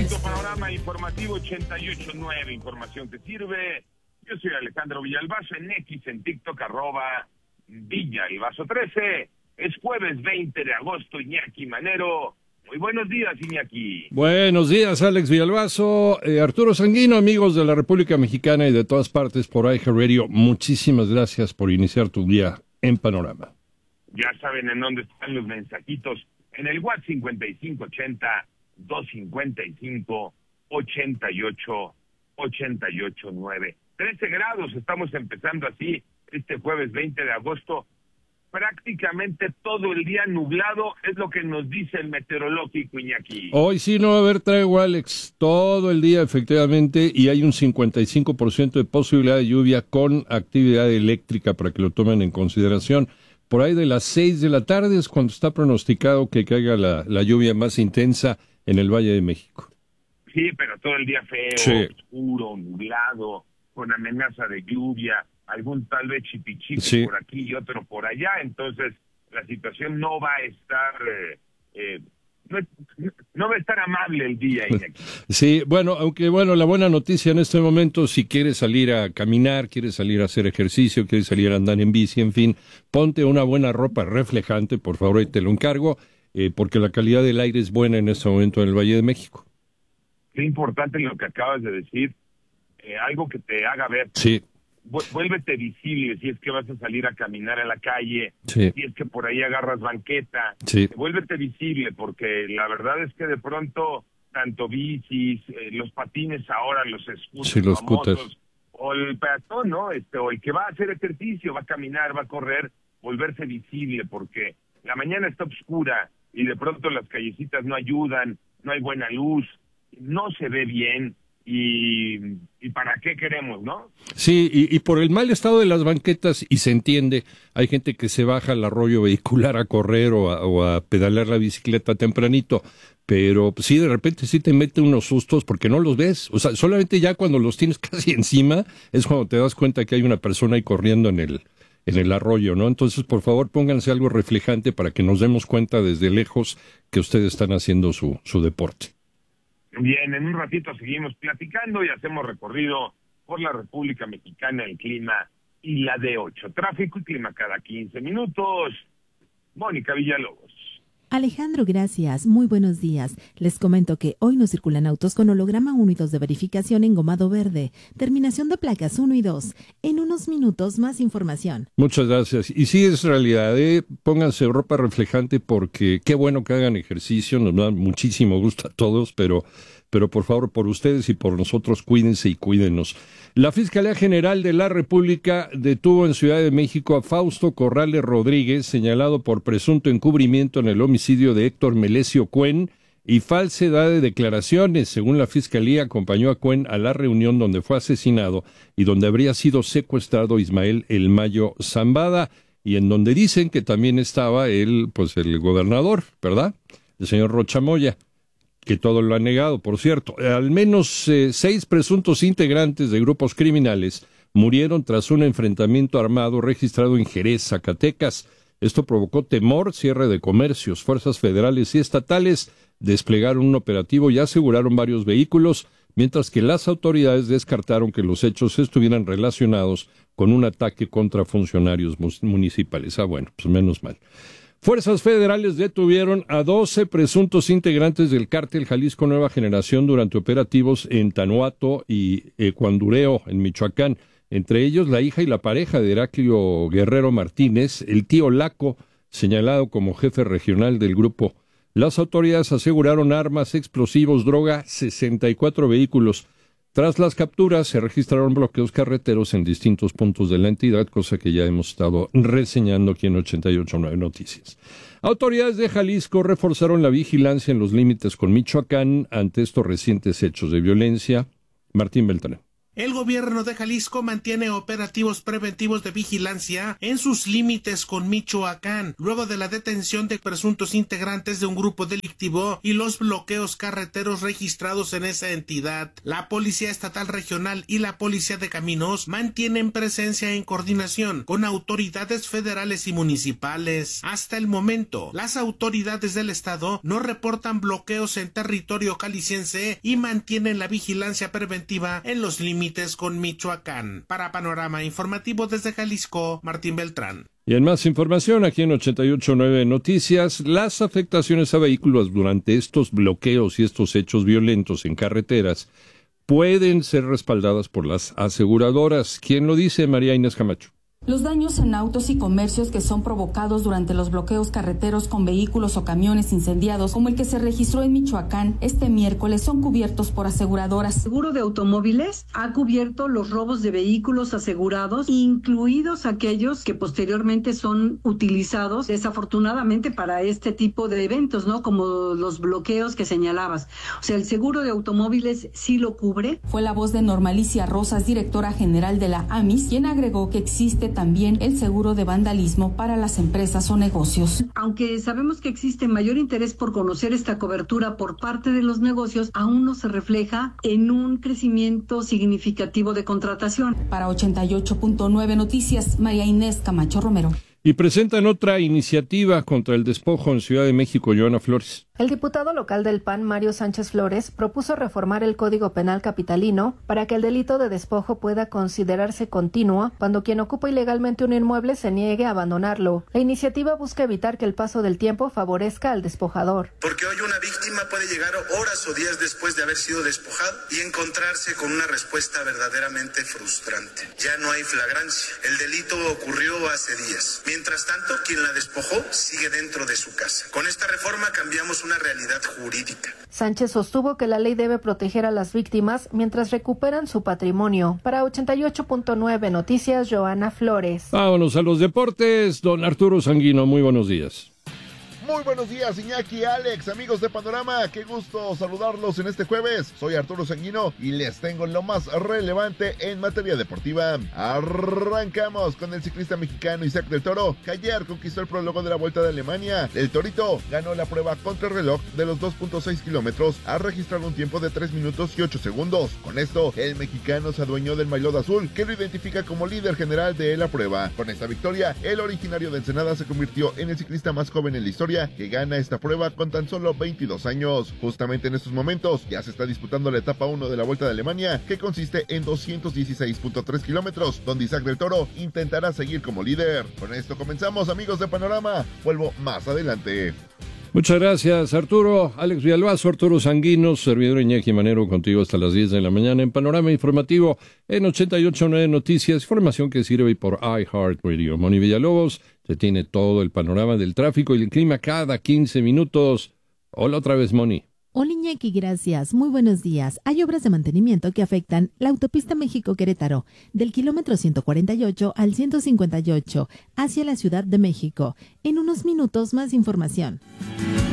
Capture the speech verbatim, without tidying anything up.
Quinto panorama informativo ochenta y ocho punto nueve, información que sirve. Yo soy Alejandro Villalbazo, en X, en TikTok, arroba Villalbazo trece. Es jueves veinte de agosto, Iñaki Manero. Muy buenos días, Iñaki. Buenos días, Alex Villalbazo. Eh, Arturo Sanguino, amigos de la República Mexicana y de todas partes por iHeartRadio, muchísimas gracias por iniciar tu día en Panorama. Ya saben en dónde están los mensajitos. En el WhatsApp cincuenta y cinco ochenta, doscientos cincuenta y cinco, ochenta y ocho, ochenta y ocho nueve. trece grados, estamos empezando así este jueves veinte de agosto. Prácticamente todo el día nublado, es lo que nos dice el meteorológico, Iñaki. Hoy sí no va a haber tregua, Alex, todo el día efectivamente, y hay un cincuenta y cinco por ciento de posibilidad de lluvia con actividad eléctrica para que lo tomen en consideración. Por ahí de las seis de la tarde es cuando está pronosticado que caiga la, la lluvia más intensa en el Valle de México. Sí, pero todo el día feo, sí. oscuro, nublado, con amenaza de lluvia, algún tal vez chipichipi sí. por aquí y otro por allá, entonces la situación no va a estar, eh, eh, no, no va a estar amable el día. Iñaki. Sí, bueno, aunque bueno, la buena noticia en este momento, si quieres salir a caminar, quieres salir a hacer ejercicio, quieres salir a andar en bici, en fin, ponte una buena ropa reflejante, por favor, y te lo encargo, eh, porque la calidad del aire es buena en este momento en el Valle de México. Qué importante lo que acabas de decir, eh, algo que te haga ver. Sí. Vuélvete visible si es que vas a salir a caminar a la calle, sí. si es que por ahí agarras banqueta, sí. vuélvete visible, porque la verdad es que de pronto tanto bicis, eh, los patines ahora, los scooters sí, los famosos, scooters. o el peatón, ¿no? Este, o el que va a hacer ejercicio, va a caminar, va a correr, volverse visible, porque la mañana está oscura y de pronto las callecitas no ayudan, no hay buena luz, no se ve bien. Y, y para qué queremos, ¿no? Sí, y, y por el mal estado de las banquetas, y se entiende, hay gente que se baja al arroyo vehicular a correr o a, o a pedalear la bicicleta tempranito, pero sí, de repente sí te mete unos sustos porque no los ves, o sea, solamente ya cuando los tienes casi encima es cuando te das cuenta que hay una persona ahí corriendo en el, en el arroyo, ¿no? Entonces, por favor, pónganse algo reflejante para que nos demos cuenta desde lejos que ustedes están haciendo su, su deporte. Bien, en un ratito seguimos platicando y hacemos recorrido por la República Mexicana, el clima y la D ocho. Tráfico y clima cada quince minutos. Mónica Villalobos. Alejandro, gracias. Muy buenos días. Les comento que hoy no circulan autos con holograma uno y dos de verificación engomado verde. Terminación de placas uno y dos. En unos minutos más información. Muchas gracias. Y sí, es realidad, ¿eh? Pónganse ropa reflejante porque qué bueno que hagan ejercicio, nos da muchísimo gusto a todos, pero, pero por favor, por ustedes y por nosotros, cuídense y cuídenos. La Fiscalía General de la República detuvo en Ciudad de México a Fausto Corrales Rodríguez, señalado por presunto encubrimiento en el homicidio de Héctor Melesio Cuen y falsedad de declaraciones. Según la Fiscalía, acompañó a Cuen a la reunión donde fue asesinado y donde habría sido secuestrado Ismael El Mayo Zambada, y en donde dicen que también estaba el, pues el gobernador, ¿verdad?, el señor Rocha Moya, que todo lo ha negado, por cierto. Al menos eh, seis presuntos integrantes de grupos criminales murieron tras un enfrentamiento armado registrado en Jerez, Zacatecas. Esto provocó temor, cierre de comercios. Fuerzas federales y estatales desplegaron un operativo y aseguraron varios vehículos, mientras que las autoridades descartaron que los hechos estuvieran relacionados con un ataque contra funcionarios municipales. Ah, bueno, pues menos mal. Fuerzas federales detuvieron a doce presuntos integrantes del cártel Jalisco Nueva Generación durante operativos en Tanuato y Ecuandureo, en Michoacán. Entre ellos, la hija y la pareja de Heraclio Guerrero Martínez, el tío Laco, señalado como jefe regional del grupo. Las autoridades aseguraron armas, explosivos, droga, sesenta y cuatro vehículos. Tras las capturas, se registraron bloqueos carreteros en distintos puntos de la entidad, cosa que ya hemos estado reseñando aquí en ochenta y ocho punto nueve Noticias. Autoridades de Jalisco reforzaron la vigilancia en los límites con Michoacán ante estos recientes hechos de violencia. Martín Beltrán. El gobierno de Jalisco mantiene operativos preventivos de vigilancia en sus límites con Michoacán, luego de la detención de presuntos integrantes de un grupo delictivo y los bloqueos carreteros registrados en esa entidad. La Policía Estatal Regional y la Policía de Caminos mantienen presencia en coordinación con autoridades federales y municipales. Hasta el momento, las autoridades del estado no reportan bloqueos en territorio jalisciense y mantienen la vigilancia preventiva en los límites con Michoacán. Para Panorama Informativo desde Jalisco, Martín Beltrán. Y en más información, aquí en ochenta y ocho punto nueve Noticias, las afectaciones a vehículos durante estos bloqueos y estos hechos violentos en carreteras pueden ser respaldadas por las aseguradoras. ¿Quién lo dice? María Inés Camacho. Los daños en autos y comercios que son provocados durante los bloqueos carreteros con vehículos o camiones incendiados, como el que se registró en Michoacán este miércoles, son cubiertos por aseguradoras. El seguro de automóviles ha cubierto los robos de vehículos asegurados, incluidos aquellos que posteriormente son utilizados desafortunadamente para este tipo de eventos, ¿no? Como los bloqueos que señalabas. O sea, el seguro de automóviles sí lo cubre. Fue la voz de Normalicia Rosas, directora general de la A M I S, quien agregó que existe también el seguro de vandalismo para las empresas o negocios. Aunque sabemos que existe mayor interés por conocer esta cobertura por parte de los negocios, aún no se refleja en un crecimiento significativo de contratación. Para ochenta y ocho punto nueve Noticias, María Inés Camacho Romero. Y presentan otra iniciativa contra el despojo en Ciudad de México, Joana Flores. El diputado local del P A N, Mario Sánchez Flores, propuso reformar el Código Penal capitalino para que el delito de despojo pueda considerarse continuo cuando quien ocupa ilegalmente un inmueble se niegue a abandonarlo. La iniciativa busca evitar que el paso del tiempo favorezca al despojador. Porque hoy una víctima puede llegar horas o días después de haber sido despojado y encontrarse con una respuesta verdaderamente frustrante. Ya no hay flagrancia. El delito ocurrió hace días. Mientras tanto, quien la despojó sigue dentro de su casa. Con esta reforma cambiamos una realidad jurídica. Sánchez sostuvo que la ley debe proteger a las víctimas mientras recuperan su patrimonio. Para ochenta y ocho punto nueve Noticias, Joana Flores. Vámonos a los deportes. Don Arturo Sanguino, muy buenos días. Muy buenos días, Iñaki, Alex, amigos de Panorama, qué gusto saludarlos en este jueves. Soy Arturo Sanguino y les tengo lo más relevante en materia deportiva. Arrancamos con el ciclista mexicano Isaac del Toro, que ayer conquistó el prólogo de la Vuelta de Alemania. El Torito ganó la prueba contra el reloj de los dos punto seis kilómetros a registrar un tiempo de tres minutos y ocho segundos. Con esto, el mexicano se adueñó del maillot azul, que lo identifica como líder general de la prueba. Con esta victoria, el originario de Ensenada se convirtió en el ciclista más joven en la historia que gana esta prueba con tan solo veintidós años. Justamente en estos momentos ya se está disputando la etapa uno de la Vuelta de Alemania, que consiste en doscientos dieciséis punto tres kilómetros, donde Isaac del Toro intentará seguir como líder. Con esto comenzamos, amigos de Panorama. Vuelvo más adelante. Muchas gracias, Arturo. Alex Villalbazo, Arturo Sanguino, servidor Iñaki Manero, contigo hasta las diez de la mañana en Panorama Informativo en ochenta y ocho punto nueve Noticias, información que sirve por iHeartRadio. Moni Villalobos se tiene todo el panorama del tráfico y el clima cada quince minutos. Hola otra vez, Moni. Hola Iñaki, gracias. Muy buenos días. Hay obras de mantenimiento que afectan la autopista México-Querétaro, del kilómetro ciento cuarenta y ocho al ciento cincuenta y ocho, hacia la Ciudad de México. En unos minutos más información.